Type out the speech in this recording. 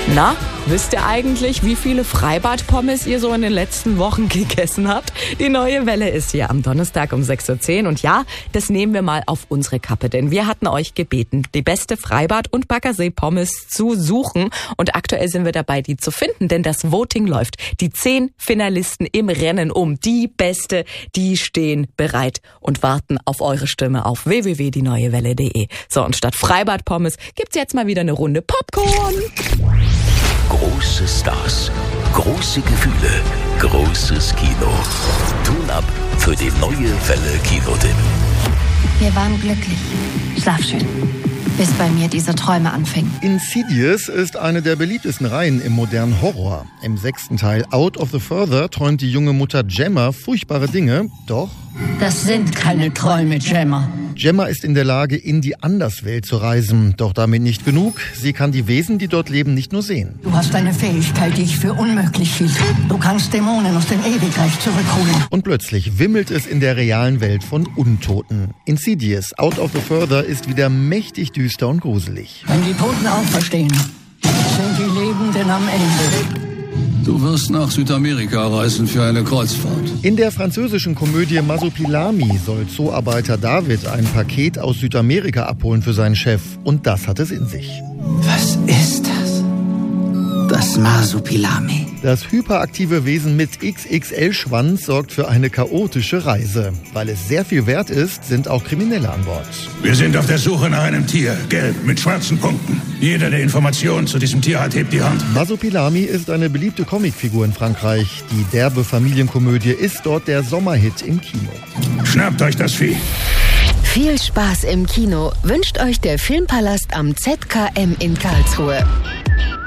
Na, wisst ihr eigentlich, wie viele Freibad-Pommes ihr so in den letzten Wochen gegessen habt? Die neue Welle ist hier am Donnerstag um 6.10 Uhr. Und ja, das nehmen wir mal auf unsere Kappe, denn wir hatten euch gebeten, die beste Freibad- und Baggersee-Pommes zu suchen. Und aktuell sind wir dabei, die zu finden, denn das Voting läuft. Die 10 Finalisten im Rennen um die beste, die stehen bereit und warten auf eure Stimme auf www.dieneuewelle.de. So, und statt Freibad-Pommes gibt's jetzt mal wieder eine Runde Popcorn. Große Stars, große Gefühle, großes Kino. Tun ab für die neue Welle Kinotipp. Wir waren glücklich. Schlaf schön. Bis bei mir diese Träume anfingen. Insidious ist eine der beliebtesten Reihen im modernen Horror. Im 6. Teil Out of the Further träumt die junge Mutter Gemma furchtbare Dinge, doch das sind keine Träume, Gemma. Gemma ist in der Lage, in die Anderswelt zu reisen. Doch damit nicht genug. Sie kann die Wesen, die dort leben, nicht nur sehen. Du hast eine Fähigkeit, die ich für unmöglich hielt. Du kannst Dämonen aus dem Ewigreich zurückholen. Und plötzlich wimmelt es in der realen Welt von Untoten. Insidious, Out of the Further ist wieder mächtig düster und gruselig. Wenn die Toten auferstehen, sind die Lebenden am Ende. Du wirst nach Südamerika reisen für eine Kreuzfahrt. In der französischen Komödie Masopilami soll Zooarbeiter David ein Paket aus Südamerika abholen für seinen Chef. Und das hat es in sich. Was ist das? Das Masopilami. Das hyperaktive Wesen mit XXL-Schwanz sorgt für eine chaotische Reise. Weil es sehr viel wert ist, sind auch Kriminelle an Bord. Wir sind auf der Suche nach einem Tier, gelb, mit schwarzen Punkten. Jeder, der Informationen zu diesem Tier hat, hebt die Hand. Masopilami ist eine beliebte Comicfigur in Frankreich. Die derbe Familienkomödie ist dort der Sommerhit im Kino. Schnappt euch das Vieh. Viel Spaß im Kino wünscht euch der Filmpalast am ZKM in Karlsruhe.